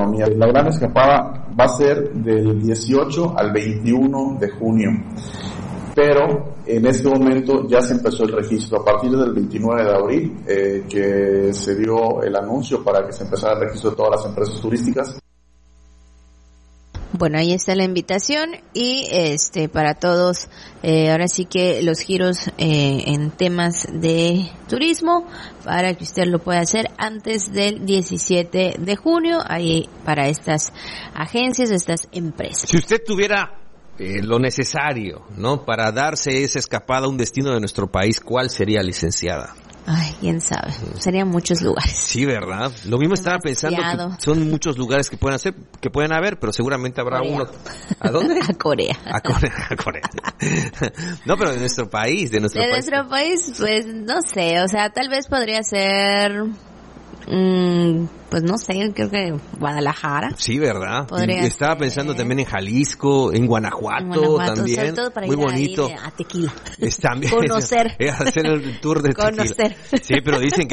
economía. La gran escapada va a ser del 18 al 21 de junio. Pero en este momento ya se empezó el registro. A partir del 29 de abril, que se dio el anuncio para que se empezara el registro de todas las empresas turísticas. Bueno, ahí está la invitación y para todos, ahora sí que los giros en temas de turismo para que usted lo pueda hacer antes del 17 de junio, ahí para estas agencias, estas empresas. Si usted tuviera lo necesario, ¿no?, para darse esa escapada a un destino de nuestro país, ¿cuál sería, licenciada? Ay, quién sabe, serían muchos lugares. Sí, ¿verdad? Lo mismo estaba pensando que son muchos lugares que pueden haber, pero seguramente habrá Corea. uno. ¿A dónde? A Corea. A Corea. No, pero de nuestro país, de nuestro país, pues no sé, o sea, tal vez podría ser, pues no sé, creo que Guadalajara. Sí, ¿verdad? ser. Estaba pensando también en Jalisco, en Guanajuato también. Sobre todo para muy ir bonito. A Tequila. También Conocer. Hacer el tour de Tequila. Conocer. Sí, pero dicen que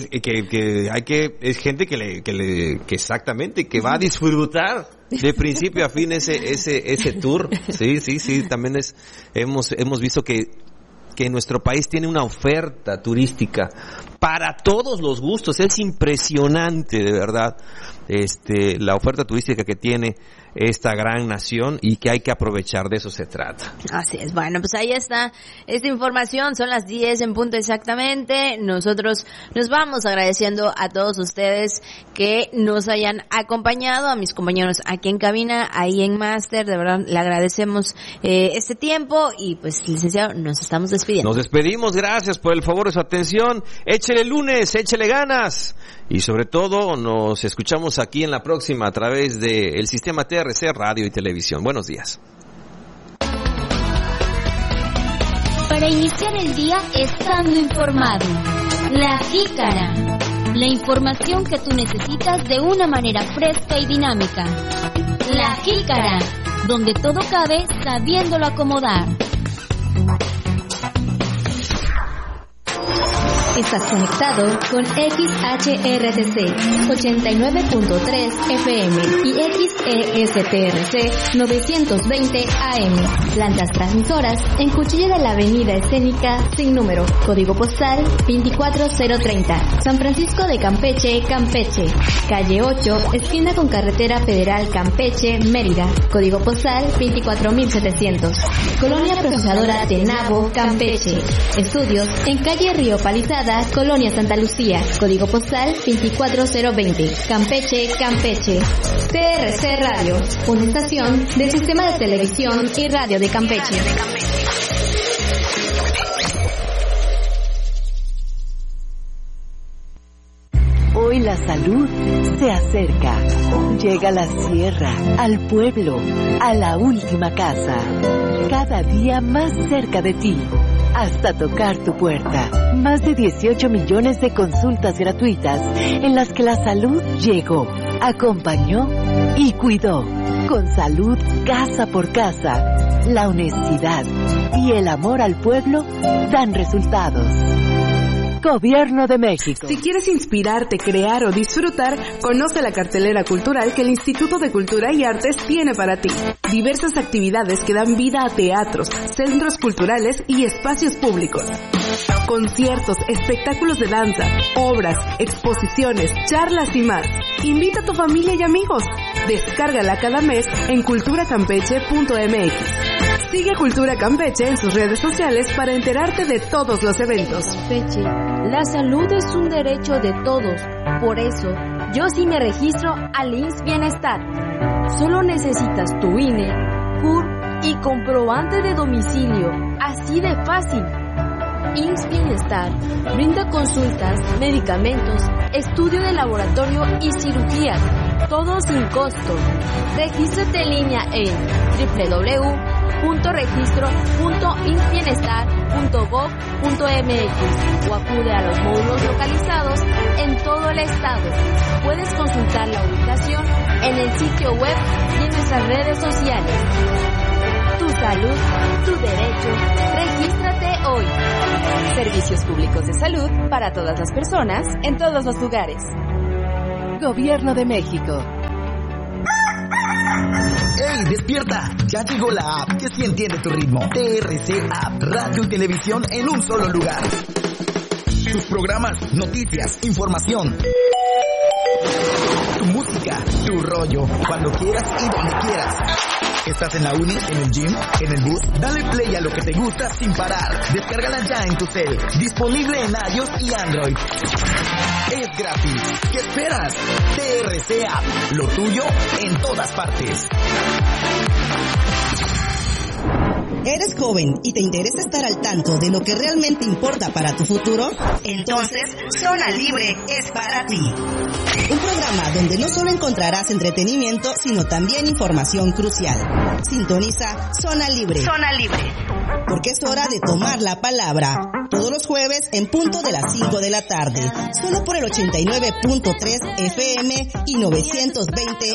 es gente que exactamente, que va a disfrutar de principio a fin ese tour. Sí, también hemos visto que nuestro país tiene una oferta turística para todos los gustos. Es impresionante, de verdad, la oferta turística que tiene esta gran nación y que hay que aprovechar. De eso se trata. Así es. Bueno, pues ahí está esta información. Son las 10 en punto exactamente. Nosotros nos vamos agradeciendo a todos ustedes que nos hayan acompañado, a mis compañeros aquí en cabina, ahí en Máster. De verdad, le agradecemos este tiempo y pues, licenciado, nos estamos despidiendo. Nos despedimos. Gracias por el favor de su atención. Échele lunes, échele ganas. Y sobre todo, nos escuchamos aquí en la próxima a través del sistema TRC Radio y Televisión. Buenos días. Para iniciar el día estando informado. La Jícara. La información que tú necesitas de una manera fresca y dinámica. La Jícara. Donde todo cabe sabiéndolo acomodar. Estás conectado con XHRTC 89.3 FM y XESPRC 920 AM. Plantas transmisoras en Cuchilla de la Avenida Escénica sin número. Código postal 24030. San Francisco de Campeche, Campeche. Calle 8, esquina con Carretera Federal Campeche, Mérida. Código postal 24700. Colonia Procesadora Tenabo, Campeche. Estudios en calle Río Palizada, Colonia Santa Lucía, código postal 24020, Campeche, Campeche. TRC Radio, una estación del Sistema de Televisión y Radio de Campeche. Hoy la salud se acerca. Llega a la sierra, al pueblo, a la última casa. Cada día más cerca de ti. Hasta tocar tu puerta. Más de 18 millones de consultas gratuitas en las que la salud llegó, acompañó y cuidó. Con salud casa por casa, la honestidad y el amor al pueblo dan resultados. Gobierno de México. Si quieres inspirarte, crear o disfrutar, conoce la cartelera cultural que el Instituto de Cultura y Artes tiene para ti. Diversas actividades que dan vida a teatros, centros culturales y espacios públicos. Conciertos, espectáculos de danza, obras, exposiciones, charlas y más. Invita a tu familia y amigos. Descárgala cada mes en culturacampeche.mx. Sigue Cultura Campeche en sus redes sociales para enterarte de todos los eventos. Campeche, la salud es un derecho de todos. Por eso, yo sí me registro al IMSS Bienestar. Solo necesitas tu INE, CUR y comprobante de domicilio. Así de fácil. IMSS Bienestar brinda consultas, medicamentos, estudio de laboratorio y cirugías, todo sin costo. Regístrate en línea en www.registro.imsbienestar.gov.mx o acude a los módulos localizados en todo el estado. Puedes consultar la ubicación en el sitio web y en nuestras redes sociales. Tu salud, tu derecho. Regístrate hoy. Servicios públicos de salud para todas las personas, en todos los lugares. Gobierno de México. ¡Ey, despierta! Ya llegó la app que sí entiende tu ritmo. TRC App, radio y televisión en un solo lugar. Tus programas, noticias, información. Tu música, tu rollo, cuando quieras y donde quieras. ¿Estás en la uni, en el gym, en el bus? Dale play a lo que te gusta sin parar. Descárgala ya en tu cel. Disponible en iOS y Android. Es gratis. ¿Qué esperas? TRC App, lo tuyo en todas partes. ¿Eres joven y te interesa estar al tanto de lo que realmente importa para tu futuro? Entonces, Zona Libre es para ti. Un programa donde no solo encontrarás entretenimiento, sino también información crucial. Sintoniza Zona Libre. Zona Libre. Porque es hora de tomar la palabra. Todos los jueves en punto de las 5 de la tarde. Solo por el 89.3 FM y 920